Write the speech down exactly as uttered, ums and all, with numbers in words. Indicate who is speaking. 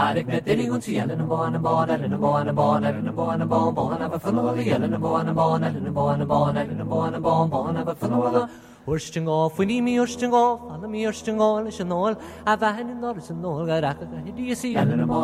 Speaker 1: Adik net deli gunsi yellen and born and born and born and born and born and born born of a funnel yellen and born and born and born and born and born and born born of a funnel. Ursting off, we need me ursting off, and me ursting all is an all. I've had in Norris and all, I do you see?